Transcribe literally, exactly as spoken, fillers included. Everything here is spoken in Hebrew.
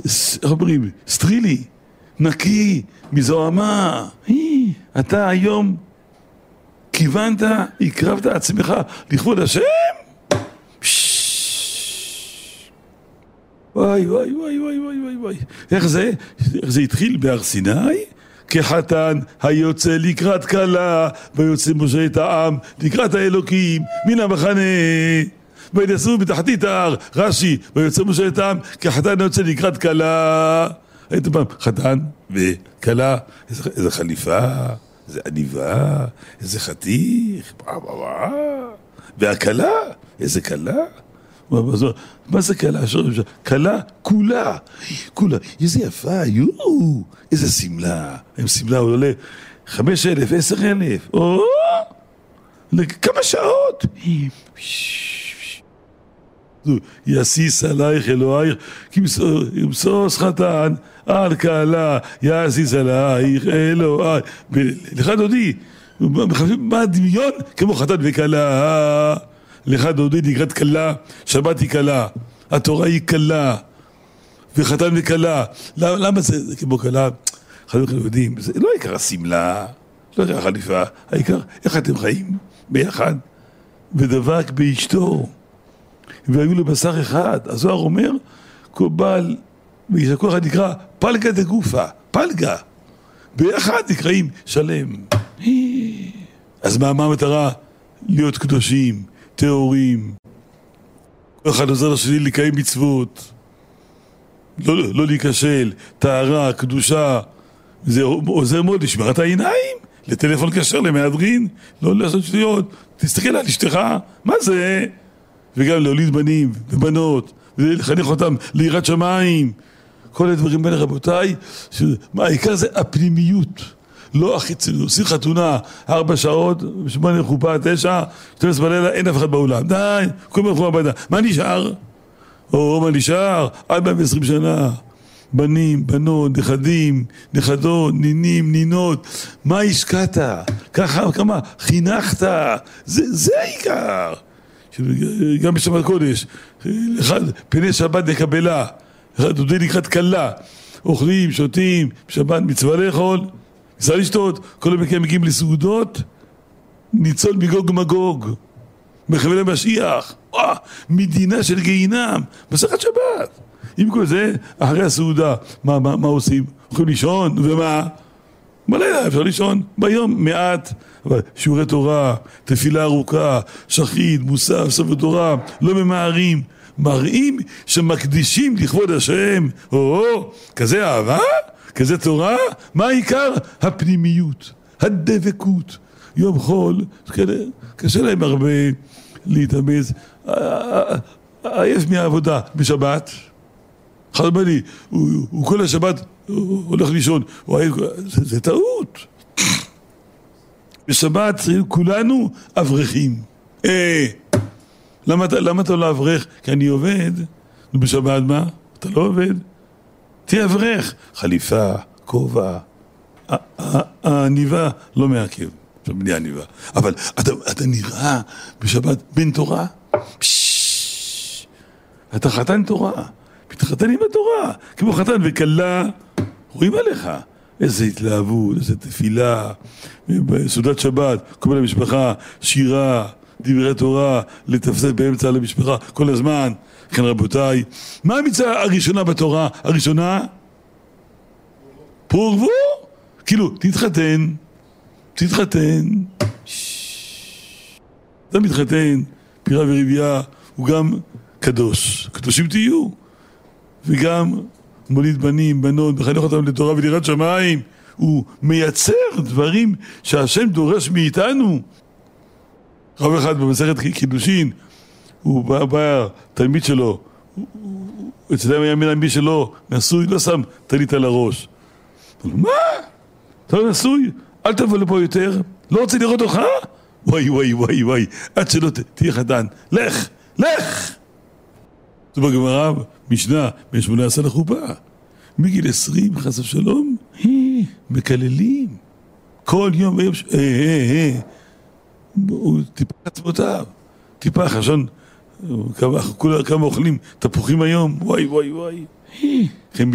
איך אומרים, סטרילי, נקי, מזוהמה. אתה היום כיוונת, הקרבת עצמך לכבוד השם? וואי וואי וואי וואי וואי וואי. איך זה? איך זה התחיל בהר סיני? כחתן היוצא לקראת כלה, ויוצא משה את העם לקראת האלוקים מן המחנה, וינסו בתחתית ההר. רש"י, ויוצא משה את העם כחתן היוצא לקראת כלה. הייתם פעם חתן וכלה, איזה, איזה חליפה, איזה עניבה, איזה חתיך, והכלה, איזה כלה. מה זה כלה? כלה כולה, כולה, איזה יפה, יואו, איזה סמלה. עם סמלה הוא עולה חמש אלף, עשר אלף, או לכמה שעות. יסיס עלייך אלוהיך כמסוס חתן על כלה, יסיס עלייך אלוהי. לך דודי, מה הדמיון? כמו חתן וכלה. לך דודי לקראת כלה, שבת היא כלה, התורה היא כלה, וחתן וכלה. למה זה, זה כמו כלה? חתן ויודעים, זה לא העיקר הסמלה, לא העיקר החליפה, העיקר איך אתם חיים ביחד, ודבק באשתו, והיו לו בשר אחד. הזוהר אומר, כל בעל ואיש הכוח נקרא פלגה דגופה, פלגה, ביחד נקראים שלם. אז מה, מה המטרה? להיות קדושים, טהורים. כל אחד עוזר לשני לקיים מצוות, לא, לא להיכשל, טהרה, קדושה. זה עוזר מאוד לשמירת העיניים, לטלפון כשר, למהדרין, לא לעשות שטויות. תסתכל על אשתך, מה זה? וגם להוליד בנים ובנות, ולחנך אותם ליראת שמיים. כל הדברים האלה, רבותיי, מה, העיקר זה הפנימיות, לא החיצוניות. עושים חתונה, ארבע שעות, שמונה חופה, תשע, שתים עשרה בלילה, אין אף אחד באולם. די, כולם הלכו הביתה. מה נשאר? או, מה נשאר? ארבע ועשרים שנה. בנים, בנות, נכדים, נכדות, נינים, נינות. מה השקעת? ככה, כמה חינכת? זה, זה העיקר. גם בשבת קודש, אחד פני שבת נקבלה, אחד דודי לקראת כלה, אוכלים, שותים, בשבת מצווה לאכול, מצווה לשתות, כל המקיים מגיעים לסעודות, ניצול מגוג ומגוג, מחבל המשיח, וואו, מדינה של גיהינם, מסכת שבת. עם כל זה, אחרי הסעודה, מה, מה, מה עושים? הולכים לישון, ומה? בלילה אפשר לישון, ביום מעט, אבל שיעורי תורה, תפילה ארוכה, שחית, מוסף, ספר תורה, לא ממהרים, מראים שמקדישים לכבוד השם. או, כזה אהבה, כזה תורה, מה העיקר? הפנימיות, הדבקות. יום חול, קשה להם הרבה להתאמץ, עייף מהעבודה. בשבת, אחד בני, הוא, הוא כל השבת הוא הולך לישון, הוא עייף, זה, זה טעות. בשבת כולנו אברכים. אה, למה, למה אתה לא אברך? כי אני עובד. בשבת מה? אתה לא עובד? תהיה אברך. חליפה, כובע, העניבה לא מעכב. עכשיו בני עניבה. אבל אתה, אתה נראה בשבת בן תורה? פשש, אתה חתן תורה. מתחתן עם התורה. כמו חתן וכלה, רואים עליך. איזה התלהבות, איזה תפילה, סעודת שבת, כל מיני משפחה, שירה, דברי תורה, לתפסת באמצע למשפחה, כל הזמן. כן רבותיי, מה המצווה הראשונה בתורה? הראשונה? פרו ורבו? כאילו, תתחתן, תתחתן. אתה מתחתן, פירה ורבייה, הוא גם קדוש. קדושים תהיו. וגם מוליד בנים, בנות, מחנך אותם לתורה וליראת שמיים. הוא מייצר דברים שהשם דורש מאיתנו. רב אחד במסכת קידושין, הוא בא, בא תלמיד שלו, אצלם היה מן המי שלו, נשוי, לא שם תלית על הראש. מה? אתה לא נשוי? אל תבוא לפה יותר, לא רוצה לראות אותך? וואי וואי וואי וואי, עד שלא תהיה חתן, לך, לך! זה בגמרא, משנה, בין שמונה עשרה לחופה. מגיל עשרים, חס ושלום, מקללים. כל יום ויום, אה, אה, אה. הוא טיפה עצמותיו, טיפה חשון, כמה, כמה אוכלים תפוחים היום, וואי וואי וואי.